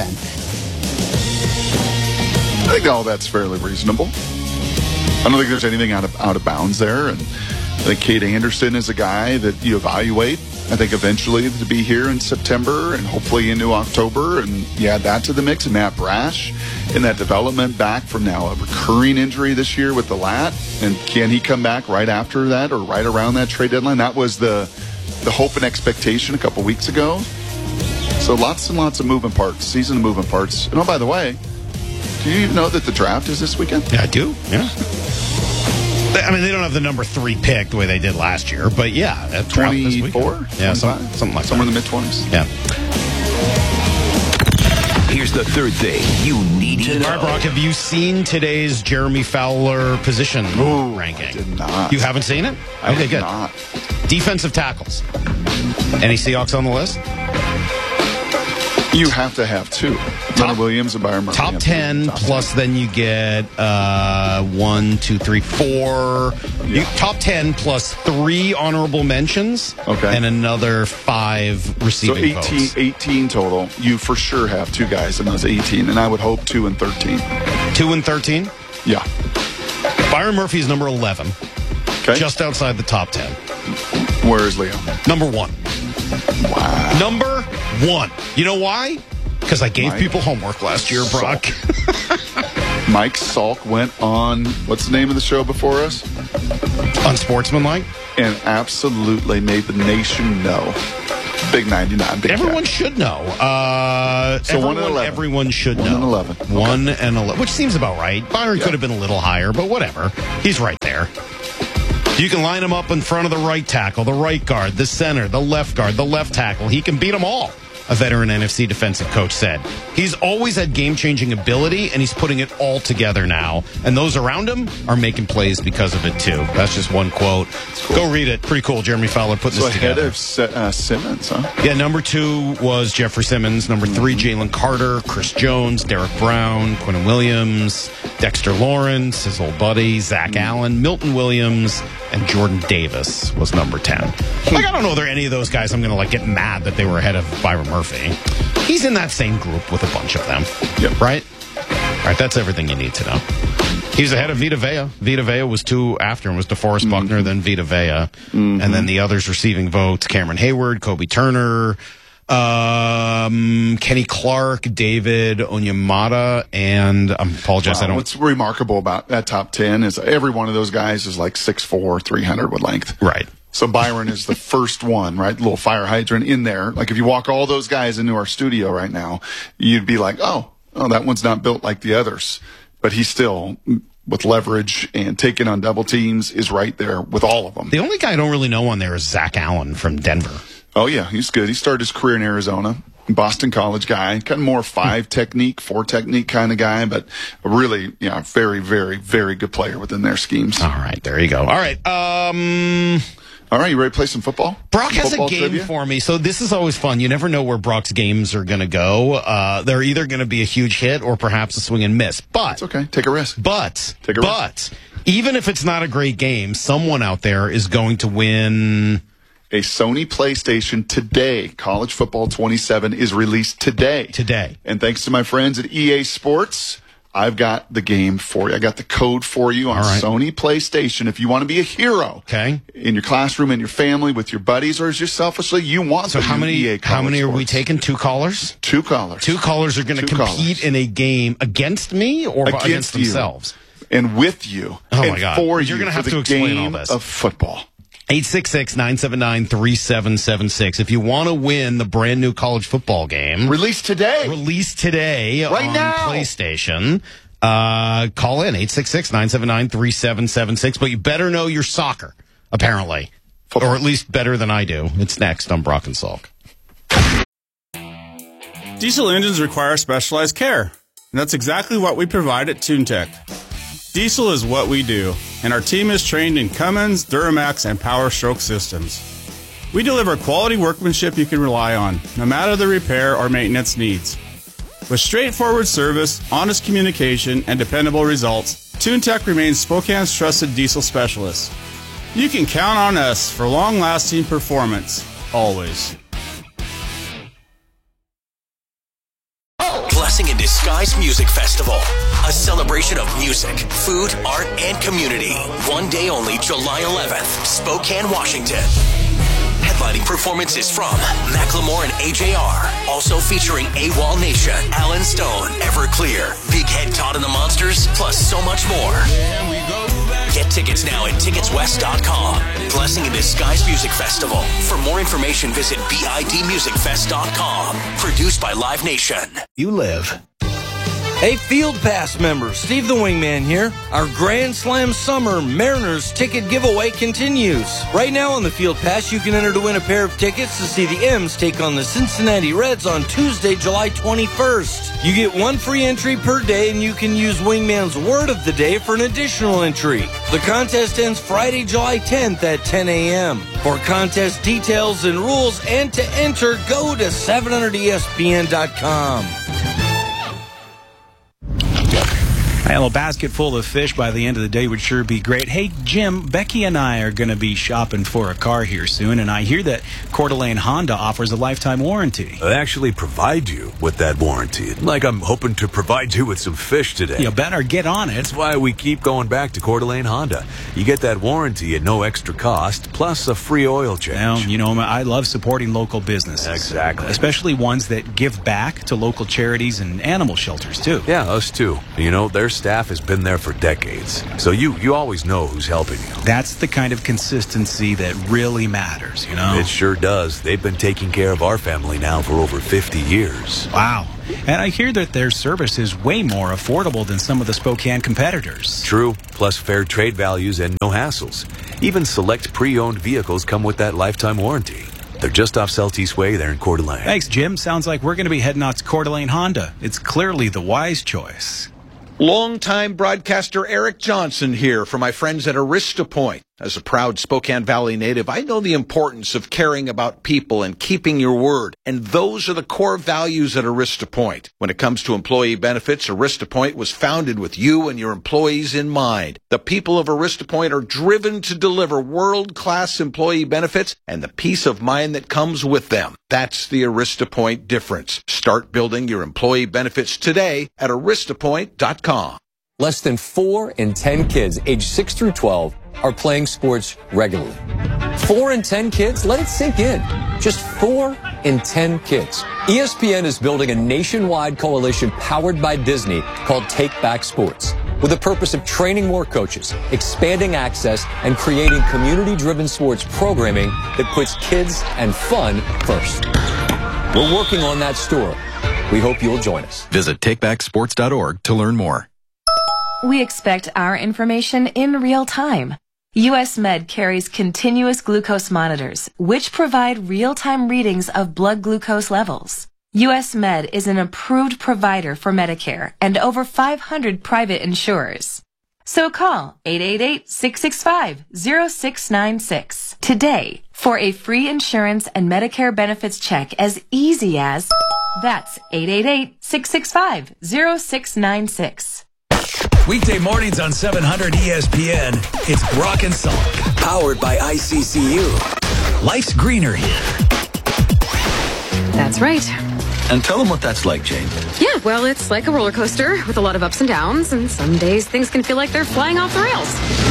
I think all that's fairly reasonable. I don't think there's anything out of bounds there, and I think Cade Anderson is a guy that you evaluate. I think eventually to be here in September and hopefully into October, and you add that to the mix. And Matt Brash in that development back from now a recurring injury this year with the lat, and can he come back right after that or right around that trade deadline? That was the hope and expectation a couple weeks ago. So lots and lots of moving parts, season of moving parts. And oh, by the way, do you even know that the draft is this weekend? Yeah, I do. Yeah. I mean, they don't have the number 3 pick the way they did last year, but yeah, that 24, yeah, something like somewhere that. in the mid-20s. Yeah. Here's the third thing you need to know. All right, Brock, have you seen today's Jeremy Fowler position ranking? I did not. You haven't seen it? Okay, good. Not. Defensive tackles. Any Seahawks on the list? You have to have 2. Leonard Williams and Byron Murphy. Top 10 plus then you get 1, 2, 3, 4. Top 10 plus 3 honorable mentions. Okay. And another 5 receiving votes. So 18 total. You for sure have 2 guys in those 18, and I would hope 2 and 13. 2 and 13? Yeah. Byron Murphy is number 11. Okay. Just outside the top 10. Where is Leo? Number 1. Wow. Number 1. You know why? Because I gave people homework last year, Brock. Mike Salk went on, what's the name of the show before us? Unsportsmanlike. And absolutely made the nation know. Big 99. Big everyone guy. should know. So 1 and 11. Everyone should know. 1 and 11. 1 and 11. Which seems about right. Byron could have been a little higher, but whatever. He's right there. You can line him up in front of the right tackle, the right guard, the center, the left guard, the left tackle. He can beat them all, a veteran NFC defensive coach said. He's always had game-changing ability, and he's putting it all together now. And those around him are making plays because of it, too. That's just one quote. Cool. Go read it. Pretty cool. Jeremy Fowler putting this together. Ahead of Simmons, huh? Yeah, number 2 was Jeffrey Simmons. Number 3, Jalen Carter, Chris Jones, Derek Brown, Quinnen Williams, Dexter Lawrence, his old buddy, Zach Allen, Milton Williams, and Jordan Davis was number 10. Like, I don't know if there are any of those guys I'm going to get mad that they were ahead of Byron Murphy. He's in that same group with a bunch of them. Yep. Right? All right, that's everything you need to know. He's ahead of Vita Vea. Vita Vea was 2 after him, was DeForest Buckner, then Vita Vea. And then the others receiving votes, Cameron Hayward, Kobe Turner, Kenny Clark, David Onyemata, and I apologize. Wow, what's remarkable about that top 10 is every one of those guys is like 6'4", 300 with length. Right. So Byron is the first one, right? Little fire hydrant in there. Like if you walk all those guys into our studio right now, you'd be like, oh, that one's not built like the others. But he's still, with leverage and taking on double teams, is right there with all of them. The only guy I don't really know on there is Zach Allen from Denver. Oh, yeah, he's good. He started his career in Arizona. Boston College guy, kind of more 4 technique kind of guy, but really, very, very, very good player within their schemes. All right, there you go. All right, all right, you ready to play some football? Brock has football a game trivia? for me, so this is always fun. You never know where Brock's games are going to go. They're either going to be a huge hit or perhaps a swing and miss. But it's okay. Take a risk. But even if it's not a great game, someone out there is going to win a Sony PlayStation today. College Football 27 is released today. And thanks to my friends at EA Sports, I've got the game for you. I got the code for you on Sony PlayStation. If you want to be a hero in your classroom, in your family, with your buddies, or just selfishly, you want so how many EA how many sports. Are we taking? 2 callers? 2 callers. 2 callers are going to compete in a game against me or against themselves? And with you. Oh, and my God. For You're you going to have for to the explain game all this. Of football. 866-979-3776. If you want to win the brand new college football game. Released today right on now. PlayStation. Call in 866-979-3776. But you better know your soccer, apparently. Football. Or at least better than I do. It's next on Brock and Salk. Diesel engines require specialized care. And that's exactly what we provide at TuneTech. Diesel is what we do, and our team is trained in Cummins, Duramax, and Power Stroke systems. We deliver quality workmanship you can rely on, no matter the repair or maintenance needs. With straightforward service, honest communication, and dependable results, TuneTech remains Spokane's trusted diesel specialist. You can count on us for long-lasting performance, always. Blessing in Disguise Music Festival. A celebration of music, food, art, and community. One day only, July 11th, Spokane, Washington. Headlining performances from Macklemore and AJR. Also featuring AWOL Nation, Alan Stone, Everclear, Big Head Todd and the Monsters, plus so much more. Get tickets now at ticketswest.com. Blessing in Disguise Music Festival. For more information, visit bidmusicfest.com. Produced by Live Nation. You live. Hey, Field Pass members, Steve the Wingman here. Our Grand Slam Summer Mariners ticket giveaway continues. Right now on the Field Pass, you can enter to win a pair of tickets to see the M's take on the Cincinnati Reds on Tuesday, July 21st. You get 1 free entry per day, and you can use Wingman's Word of the Day for an additional entry. The contest ends Friday, July 10th at 10 a.m. For contest details and rules and to enter, go to 700ESPN.com. Well, a basket full of fish by the end of the day would sure be great. Hey, Jim, Becky and I are going to be shopping for a car here soon, and I hear that Coeur d'Alene Honda offers a lifetime warranty. They actually provide you with that warranty. Like I'm hoping to provide you with some fish today. You better get on it. That's why we keep going back to Coeur d'Alene Honda. You get that warranty at no extra cost, plus a free oil change. Well, you know, I love supporting local businesses. Exactly. Especially ones that give back to local charities and animal shelters, too. Yeah, us too. You know, their staff has been there for decades. So you always know who's helping you. That's the kind of consistency that really matters, you know? It sure does. They've been taking care of our family now for over 50 years. Wow. And I hear that their service is way more affordable than some of the Spokane competitors. True, plus fair trade values and no hassles. Even select pre-owned vehicles come with that lifetime warranty. They're just off Celtice Way there in Coeur d'Alene. Thanks, Jim. Sounds like we're going to be heading out to Coeur d'Alene Honda. It's clearly the wise choice. Longtime broadcaster Eric Johnson here for my friends at Arista Point. As a proud Spokane Valley native, I know the importance of caring about people and keeping your word. And those are the core values at Arista Point. When it comes to employee benefits, Arista Point was founded with you and your employees in mind. The people of Arista Point are driven to deliver world-class employee benefits and the peace of mind that comes with them. That's the Arista Point difference. Start building your employee benefits today at aristapoint.com. Less than 4 in 10 kids aged 6 through 12 are playing sports regularly. 4 in 10 kids? Let it sink in. Just 4 in 10 kids. ESPN is building a nationwide coalition powered by Disney called Take Back Sports, with the purpose of training more coaches, expanding access, and creating community-driven sports programming that puts kids and fun first. We're working on that story. We hope you'll join us. Visit takebacksports.org to learn more. We expect our information in real time. US Med carries continuous glucose monitors, which provide real-time readings of blood glucose levels. US Med is an approved provider for Medicare and over 500 private insurers. So call 888-665-0696 today for a free insurance and Medicare benefits check as easy as... That's 888-665-0696. Weekday mornings on 700 ESPN. It's Brock and Salk. Powered by ICCU. Life's greener here. That's right. And tell them what that's like, Jane. Yeah, well, it's like a roller coaster with a lot of ups and downs, and some days things can feel like they're flying off the rails.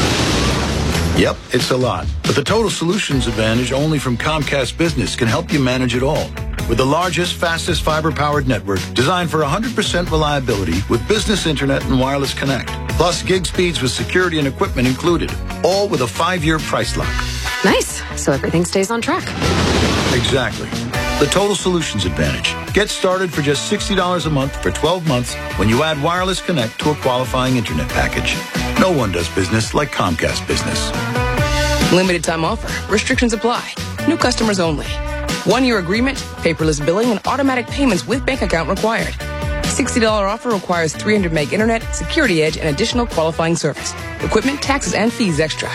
Yep, it's a lot. But the Total Solutions Advantage only from Comcast Business can help you manage it all. With the largest, fastest fiber-powered network designed for 100% reliability with business internet and wireless connect. Plus gig speeds with security and equipment included. All with a 5-year price lock. Nice. So everything stays on track. Exactly. The Total Solutions Advantage. Get started for just $60 a month for 12 months when you add wireless connect to a qualifying internet package. No one does business like Comcast Business. Limited time offer. Restrictions apply. New customers only. 1-year agreement, paperless billing, and automatic payments with bank account required. $60 offer requires 300 meg internet, security edge, and additional qualifying service. Equipment, taxes, and fees extra.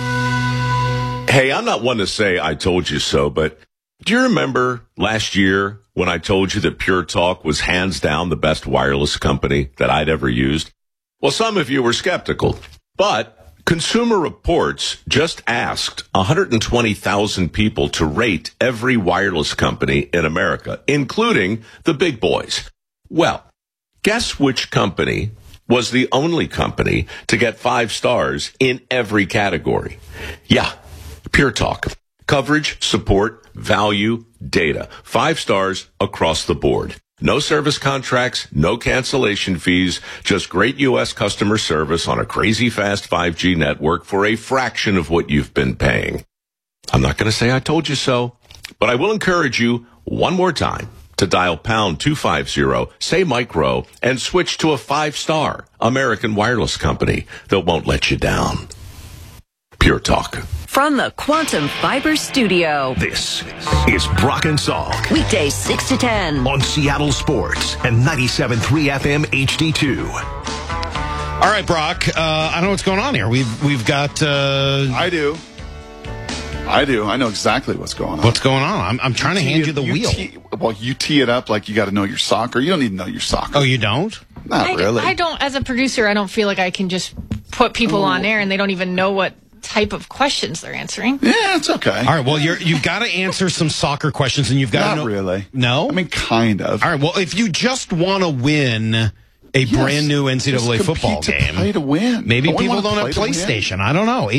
Hey, I'm not one to say I told you so, but do you remember last year when I told you that Pure Talk was hands down the best wireless company that I'd ever used? Well, some of you were skeptical, but Consumer Reports just asked 120,000 people to rate every wireless company in America, including the big boys. Well, guess which company was the only company to get 5 stars in every category? Yeah, Pure Talk. Coverage, support, value, data. 5 stars across the board. No service contracts, no cancellation fees, just great U.S. customer service on a crazy fast 5G network for a fraction of what you've been paying. I'm not going to say I told you so, but I will encourage you one more time to dial pound 250, say micro, and switch to a 5-star American wireless company that won't let you down. Pure Talk. From the Quantum Fiber Studio. This is Brock and Salk. Weekdays 6 to 10. On Seattle Sports and 97.3 FM HD2. All right, Brock. I don't know what's going on here. We've got... I do. I know exactly what's going on. What's going on? I'm trying to hand you the wheel. You tee it up like you got to know your soccer. You don't need to know your soccer. Oh, you don't? Not really. I don't, as a producer, I don't feel like I can just put people on air and they don't even know what type of questions they're answering. Yeah, it's okay. All right, well, you've got to answer some soccer questions, and you've got to know... Not really. No? I mean, kind of. All right, well, if you just want to win a brand new NCAA football game... Play to win. Maybe people don't have PlayStation. I don't know.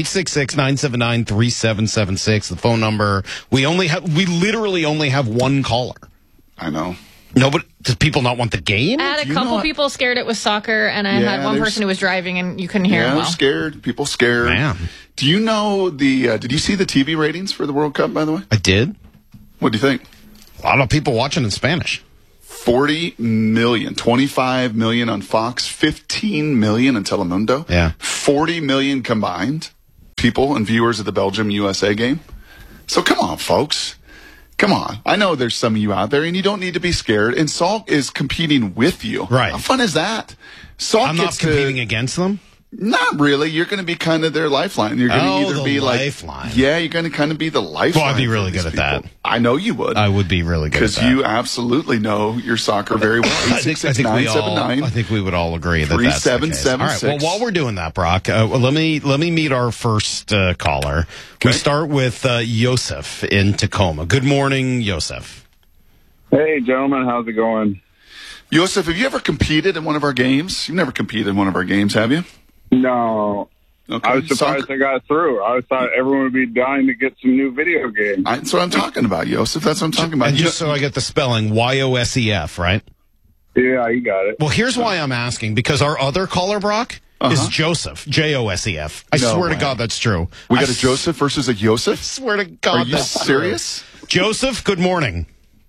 866-979-3776, the phone number. We literally only have one caller. I know. Nobody... Does people not want the game? I had a couple people scared it was soccer, and I had one person who was driving, and you couldn't hear him well. Scared. People scared. Man. Do you know did you see the TV ratings for the World Cup, by the way? I did. What do you think? A lot of people watching in Spanish. 40 million, 25 million on Fox, 15 million in Telemundo. Yeah. 40 million combined people and viewers of the Belgium-USA game. So come on, folks. Come on. I know there's some of you out there, and you don't need to be scared. And Salk is competing with you. Right. How fun is that? Salk I'm not competing against them? Not really. You're going to be kind of their lifeline. You're going to either be lifeline. Yeah, you're going to kind of be the lifeline. Well, I'd be really good at that. I know you would. I would be really good at that. Because you absolutely know your soccer very well. I think we would all agree that that's the case. All right. Well, while we're doing that, Brock, let me meet our first caller. Okay. We start with Yosef in Tacoma. Good morning, Yosef. Hey, gentlemen. How's it going? Yosef, have you ever competed in one of our games? You've never competed in one of our games, have you? No. Okay. I was surprised I got through. I thought everyone would be dying to get some new video games. That's what I'm talking about, Yosef. That's what I'm talking about. And just so I get the spelling, Yosef, right? Yeah, you got it. Well, here's why I'm asking, because our other caller, Brock, is Joseph, Josef. I swear to God that's true. We got a Joseph versus a Yosef? I swear to God that's true. Are you serious? Joseph, good morning.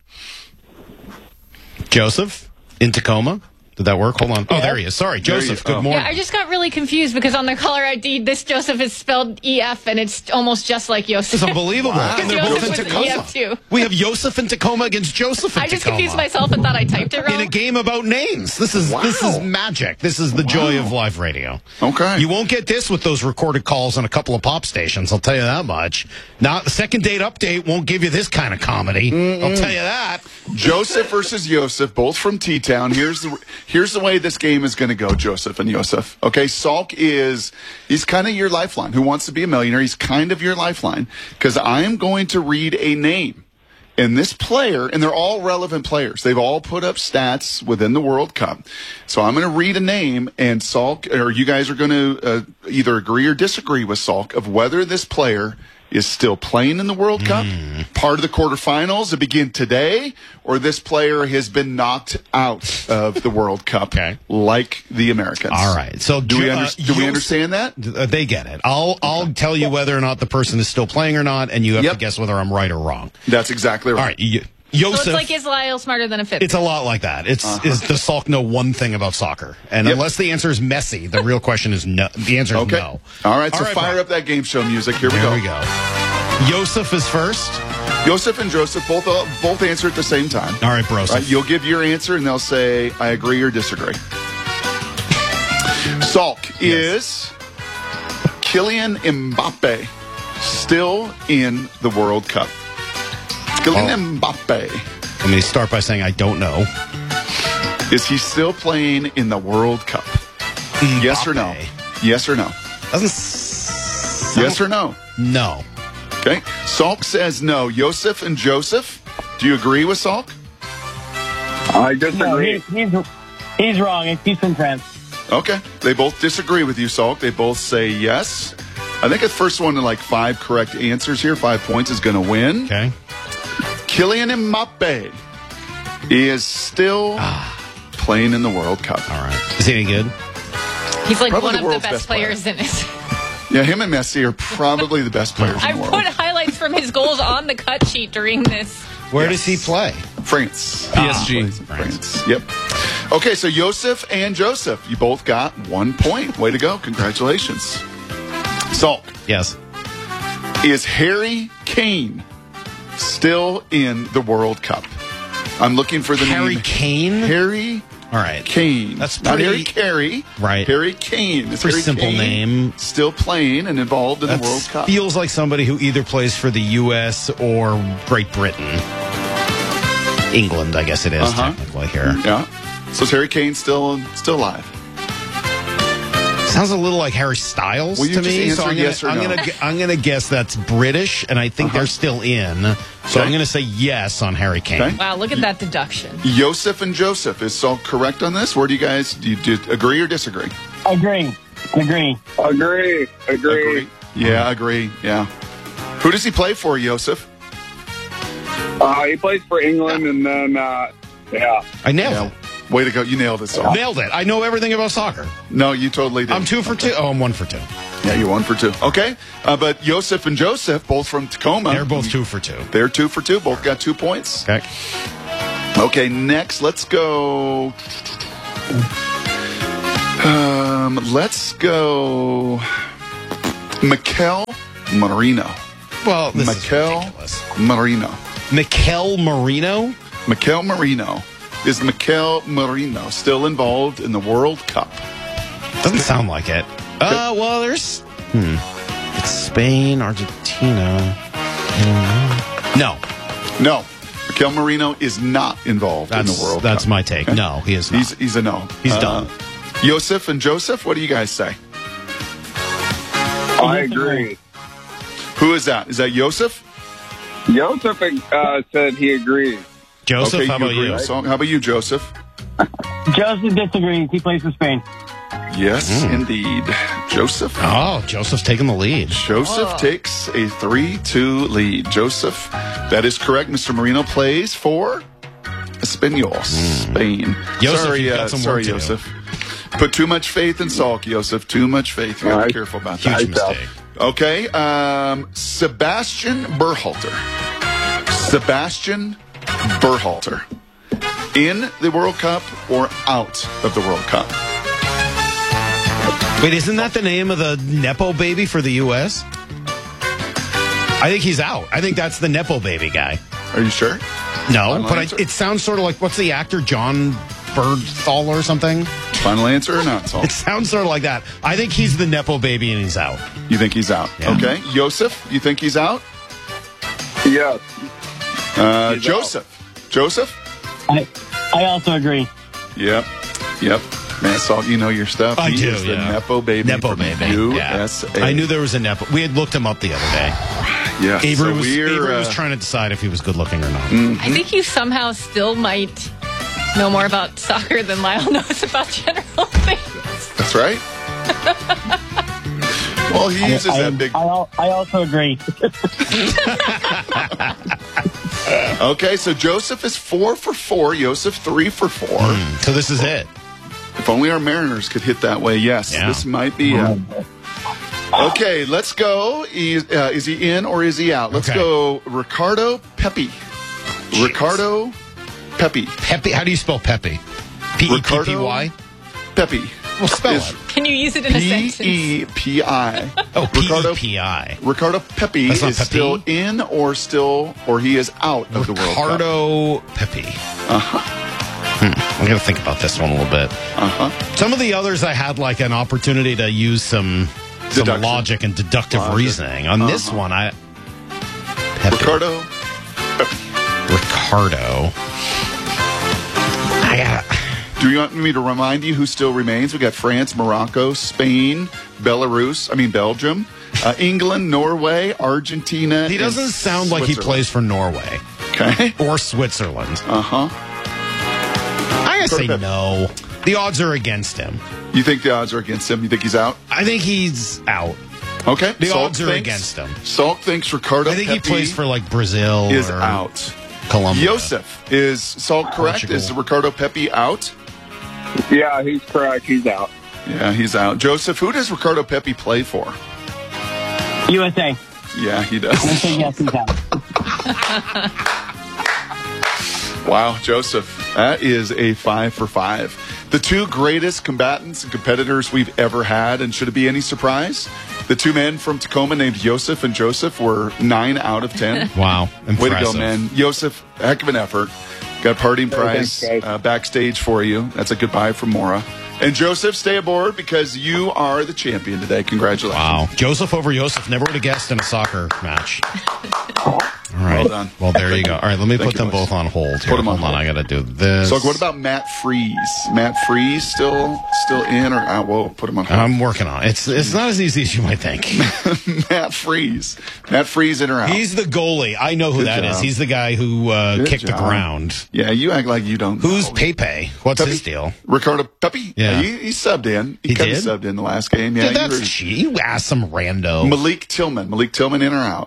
Joseph in Tacoma? Did that work? Hold on. Oh, there he is. Sorry, Joseph. Good morning. Yeah, I just got really confused because on the caller ID, this Joseph is spelled EF, and it's almost just like Yosef. It's unbelievable. Wow. And they're both in Tacoma. EF too. We have Yosef in Tacoma against Joseph in Tacoma. I just confused myself and thought I typed it wrong. In a game about names. This is magic. This is the joy of live radio. Okay. You won't get this with those recorded calls on a couple of pop stations. I'll tell you that much. Now, the second date update won't give you this kind of comedy. I'll tell you that. Joseph versus Yosef, both from T-Town. Here's the way this game is going to go, Joseph and Yosef. Okay, Salk he's kind of your lifeline. Who Wants to Be a Millionaire? He's kind of your lifeline because I am going to read a name. And this player, and they're all relevant players. They've all put up stats within the World Cup. So I'm going to read a name, and Salk, or you guys are going to either agree or disagree with Salk of whether this player is still playing in the World Cup, part of the quarterfinals that begin today, or this player has been knocked out of the World Cup, like the Americans. All right. So do we understand that? They get it. I'll tell you whether or not the person is still playing or not, and you have to guess whether I'm right or wrong. That's exactly right. All right. Yosef, so it's like, is Lyle smarter than a fifth? It's a lot like that. Does Salk know one thing about soccer? And unless the answer is messy, the real question is no. The answer is no. All right, so fire up that game show music. Here we go. Yosef is first. Yosef and Joseph both answer at the same time. All right, bro. Right, you'll give your answer, and they'll say, I agree or disagree. Salk, is Kylian Mbappe still in the World Cup? Kylian Mbappe. Let me start by saying I don't know. Is he still playing in the World Cup? Yes or no? Yes or no? Yes or no? No. Okay. Salk says no. Yosef and Joseph, do you agree with Salk? I disagree. No, he's wrong. He's in France. Okay. They both disagree with you, Salk. They both say yes. I think the first one to 5 correct answers here, 5 points, is going to win. Okay. Kylian Mbappe is still playing in the World Cup. All right. Is he any good? He's like Probably one of the best players in it. Yeah, him and Messi are probably the best players in the world. I put highlights from his goals on the cut sheet during this. Where does he play? France. PSG. France. Yep. Okay, so Yosef and Joseph, you both got 1 point. Way to go. Congratulations. Salk. Yes. Is Harry Kane still in the World Cup? I'm looking for the Harry name. Kane? Harry All right. Kane. That's not pretty, Harry Carey. Right. Harry Kane. It's pretty Harry simple Kane, name. Still playing and involved in the World Cup. Feels like somebody who either plays for the U.S. or Great Britain. England, I guess it is technically here. Yeah. So is Harry Kane still alive? Sounds a little like Harry Styles to me. So I'm going to guess that's British, and I think they're still in. So I'm going to say yes on Harry Kane. Okay. Wow, look at that deduction. Yosef and Joseph, is Salk correct on this? Where do you agree or disagree? Agree. Yeah, agree. Yeah. Who does he play for, Yosef? He plays for England, and then, yeah. I nailed it. Way to go. You nailed it, Salk. Nailed it. I know everything about soccer. No, you totally did. I'm 2 for 2. Oh, I'm 1 for 2. Yeah, you're 1 for 2. Okay. But Yosef and Joseph, both from Tacoma. They're both 2 for 2. They're 2 for 2. Both got 2 points. Okay. Okay, next, let's go. Let's go. Mikel Marino. Well, this Mikel is ridiculous. Marino. Mikel Marino? Mikel Marino. Is Mikel Marino still involved in the World Cup? Doesn't sound like it. Well, there's... It's Spain, Argentina. No. No. Mikel Marino is not involved in the World Cup. That's my take. Okay. No, he is not. He's a no. He's done. Yosef and Joseph, what do you guys say? I agree. Who is that? Is that Yosef? Joseph said he agrees. Joseph, okay, how about you? So, how about you, Joseph? Joseph disagrees. He plays for Spain. Yes, indeed. Joseph. Oh, Joseph's taking the lead. Joseph takes a 3-2 lead. Joseph, that is correct. Mr. Marino plays for Espanyol, Spain. Joseph, you've got some work to do. Joseph. Put too much faith in Salk, Joseph. Too much faith. You gotta be careful about that. Huge mistake. Okay, Sebastian Berhalter. Sebastian Berhalter. In the World Cup or out of the World Cup? Wait, isn't that the name of the Nepo baby for the U.S.? I think he's out. I think that's the Nepo baby guy. Are you sure? No, Final but answer? it sounds sort of like, what's the actor, John Bernthal or something? Final answer or not? It sounds sort of like that. I think he's the Nepo baby and he's out. You think he's out? Yeah. Okay. Joseph, you think he's out? Yes. Joseph. Joseph? I also agree. Yep. Man, Salt, you know your stuff. I He do, is the yeah. Nepo baby. Nepo from baby. USA. I knew there was a Nepo. We had looked him up the other day. Yeah. Avery, so Avery was trying to decide if he was good looking or not. I think you somehow still might know more about soccer than Lyle knows about general things. That's right. Well, he uses that big. I also agree. Okay, so Joseph is 4 for 4. Joseph 3 for 4. So this is it. If only our Mariners could hit that way. Yes, Yeah. this might be it. Okay, let's go. Is he in or is he out? Let's go. Ricardo Pepi. Ricardo Pepi. Pepi. How do you spell Pepi? P-E-P-P-Y? Pepi. Well, spell it. Can you use it in a sentence? P-E-P-I. Oh, P-E-P-I. Ricardo Pepi That's not is Pepi? still in or he is out of the World Cup. Ricardo Pepi. Uh-huh. I'm going to think about this one a little bit. Uh-huh. Some of the others I had like an opportunity to use some logic and deductive reasoning. On this one, Pepi. Ricardo Ricardo. Do you want me to remind you who still remains? We got France, Morocco, Spain, Belgium, England, Norway, Argentina. He doesn't sound like he plays for Norway. Okay. Or Switzerland. Uh-huh. I gotta say no. The odds are against him. You think the odds are against him? You think he's out? I think he's out. Okay. The Salk odds are against him. Salk thinks Ricardo I think Pepi he plays for like Brazil is or out. Colombia. Joseph, is Salk correct? Portugal. Is Ricardo Pepi out? Yeah, he's correct. He's out. Yeah, he's out. Joseph, who does Ricardo Pepi play for? USA. Yeah, he does. Yes, he's out. Wow, Joseph, that is a 5 for 5. The two greatest combatants and competitors we've ever had, and should it be any surprise, the two men from Tacoma named Joseph and Joseph were 9 out of 10. Wow, impressive. Way to go, man. Joseph, heck of an effort. Got a parting prize backstage for you. That's a goodbye from Maura. And Joseph, stay aboard because you are the champion today. Congratulations. Wow. Joseph over Joseph. Never would have guessed in a soccer match. All right. Well done. Well, there you go. All right, let me Thank put you, them boys. both on hold. Here. Put them on Hold on, hold. I got to do this. So what about Matt Freeze? Matt Freeze still in or out? Whoa, put him on hold. I'm working on it. It's not as easy as you might think. Matt Freeze. Matt Freeze in or out? He's the goalie. I know who Good that is. job. He's the guy who kicked the job. ground. Yeah, you act like you don't Who's know. Pepe? What's Pepe? his deal? Ricardo Pepi? Yeah. He subbed in. He kinda did? subbed in the last game. Yeah, Dude, that's cheap. You asked some rando. Malik Tillman. Malik Tillman in or out?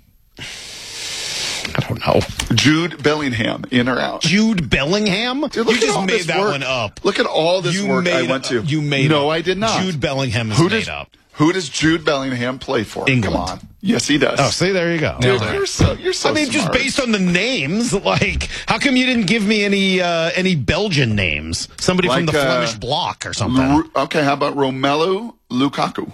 I don't know. Jude Bellingham in or out? Jude Bellingham? Dude, look You at just all made this that work. one up. Look at all this You work I made went to. You made No, up. I did not. Jude Bellingham is Who made does, up. Who does Jude Bellingham play for? England. Come on. Yes, he does. Oh, see, there you go. Dude, you're so I mean, just smart. based on the names, like, how come you didn't give me any Belgian names? Somebody from the Flemish bloc or something. Okay, how about Romelu Lukaku?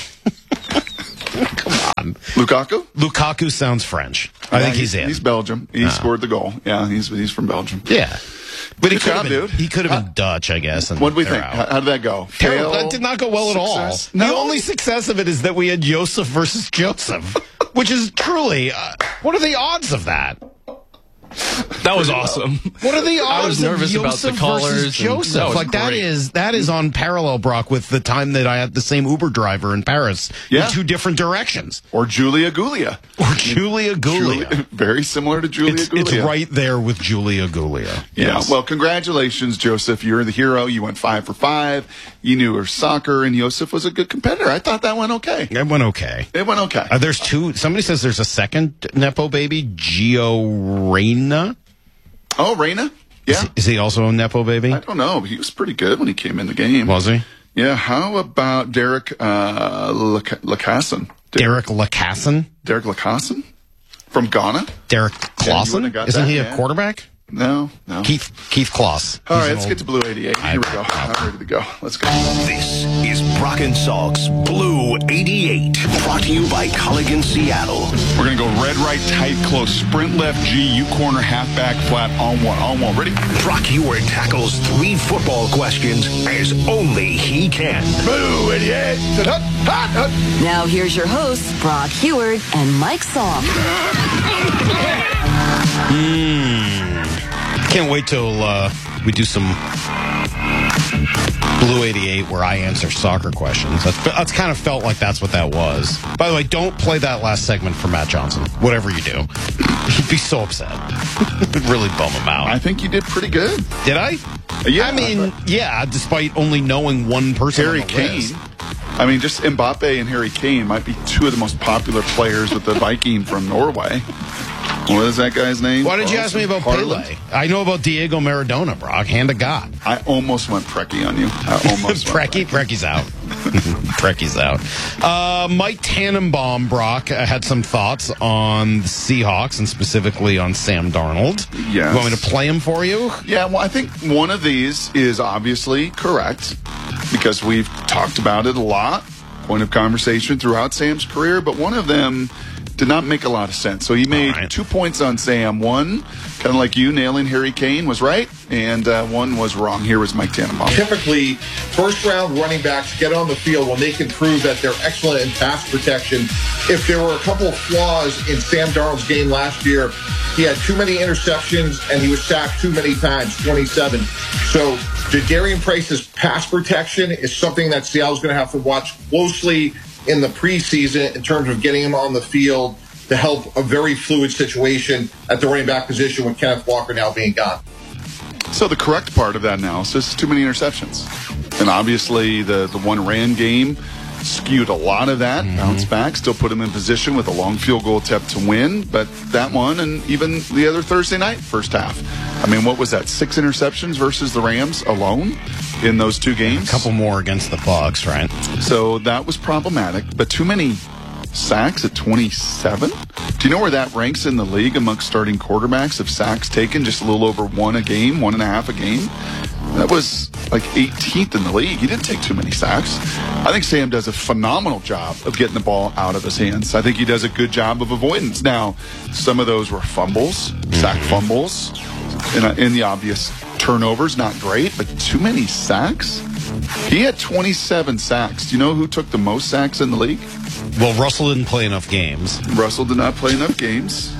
Come on. Lukaku? Lukaku sounds French. I think he's in. He's Belgium. He scored the goal. Yeah, he's from Belgium. Yeah. But Good job, dude. He could have been Dutch, I guess. What did we think? How did that go? Terrible. That did not go well Success? at all. The only success of it is that we had Joseph versus Joseph, which is truly, what are the odds of that? That was awesome. What are the odds I was nervous of about Joseph the callers. versus Joseph? Like that is on parallel, Brock, with the time that I had the same Uber driver in Paris in two different directions. Or Julia Gulia. Very similar to Julia Gulia. It's right there with Julia Gulia. Yeah. Yes. Well, congratulations, Joseph. You're the hero. You went 5 for 5. You knew her soccer, and Joseph was a good competitor. I thought that went okay. It went okay. It went okay. There's two. Somebody says there's a second Nepo baby, Gio Reyna. Oh, Reyna? Yeah. Is he also a Nepo baby? I don't know. He was pretty good when he came in the game. Was he? Yeah. How about Derek Lacasson? Derek Lacasson? Derek Lacasson? From Ghana? Derek Clausen? Isn't he a quarterback? No. Keith Kloss. All right, let's get to Blue 88. Here we go. I'm ready to go. Let's go. This is Brock and Salk's Blue 88. Brought to you by Culligan Seattle. We're going to go red, right, tight, close, sprint left, G, U corner, halfback, flat, on one. Ready? Brock Heward tackles 3 football questions as only he can. Blue 88. Now here's your hosts, Brock Heward and Mike Salk. Can't wait till we do some Blue 88 where I answer soccer questions. That's kind of felt like that's what that was. By the way, don't play that last segment for Matt Johnson. Whatever you do. He'd be so upset. It'd really bum him out. I think you did pretty good. Did I? Yeah. I mean, yeah, despite only knowing one person Harry on the Kane. list. I mean, just Mbappe and Harry Kane might be 2 of the most popular players with the Viking from Norway. What is that guy's name? Why did you ask me about Pele? I know about Diego Maradona, Brock. Hand to God. I almost went Preki on you. Preki's out. Preki's out. Mike Tannenbaum, Brock, had some thoughts on the Seahawks and specifically on Sam Darnold. Yes. You want me to play him for you? Yeah, well, I think one of these is obviously correct because we've talked about it a lot. Point of conversation throughout Sam's career, but one of them did not make a lot of sense. So he made 2 points on Sam. One, kind of like you, nailing Harry Kane was right, and one was wrong. Here was Mike Tannenbaum. Typically, first-round running backs get on the field when they can prove that they're excellent in pass protection. If there were a couple of flaws in Sam Darnold's game last year, he had too many interceptions, and he was sacked too many times, 27. So Jadarian Price's pass protection is something that Seattle's going to have to watch closely in the preseason in terms of getting him on the field to help a very fluid situation at the running back position with Kenneth Walker now being gone. So the correct part of that analysis is too many interceptions. And obviously the one ran game skewed a lot of that. Bounced back, still put him in position with a long field goal attempt to win. But that one and even the other Thursday night first half. I mean, what was that? 6 interceptions versus the Rams alone in those 2 games? A couple more against the Bucs, right? So that was problematic. But too many sacks at 27? Do you know where that ranks in the league amongst starting quarterbacks of sacks taken? Just a little over 1 a game, 1.5 a game. That was like 18th in the league. He didn't take too many sacks. I think Sam does a phenomenal job of getting the ball out of his hands. I think he does a good job of avoidance. Now, some of those were fumbles, sack fumbles, in the obvious turnovers. Not great, but too many sacks? He had 27 sacks. Do you know who took the most sacks in the league? Well, Russell didn't play enough games. Russell did not play enough games.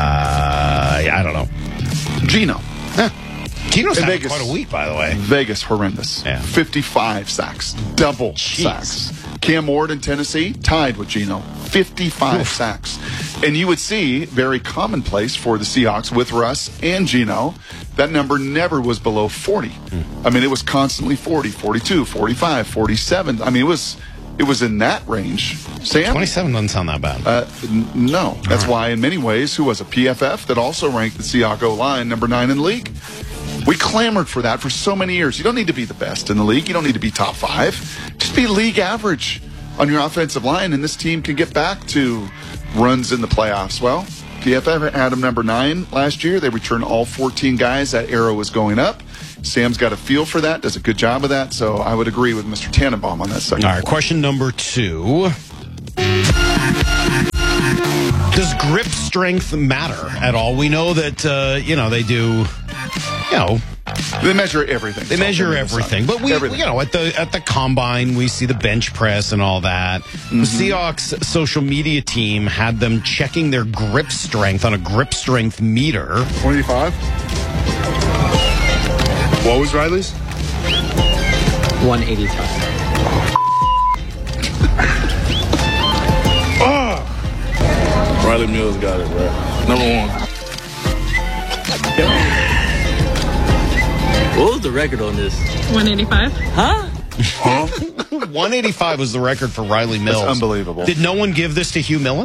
I don't know. Gino. Gino's had quite a week, by the way. Vegas, horrendous. Yeah. 55 sacks. Double sacks. Cam Ward in Tennessee, tied with Gino. 55 sacks. And you would see, very commonplace for the Seahawks with Russ and Gino, that number never was below 40. I mean, it was constantly 40, 42, 45, 47. I mean, it was in that range. Sam? 27 doesn't sound that bad. No. That's why, in many ways, who was a PFF that also ranked the Seahawks O-line number 9 in the league. We clamored for that for so many years. You don't need to be the best in the league. You don't need to be top 5. Just be league average. on your offensive line, and this team can get back to runs in the playoffs. Well, PFF had him number 9 last year. They returned all 14 guys. That arrow was going up. Sam's got a feel for that, does a good job of that, so I would agree with Mr. Tannenbaum on that second. All right, question number 2. Does grip strength matter at all? We know that, they do, they measure everything. They measure everything. But we at the combine, we see the bench press and all that. The Seahawks social media team had them checking their grip strength on a grip strength meter. 185. What was Riley's? 185. Riley Mills got it right. Number 1. What was the record on this? 185. Huh? 185 was the record for Riley Mills. That's unbelievable. Did no one give this to Hugh Millen?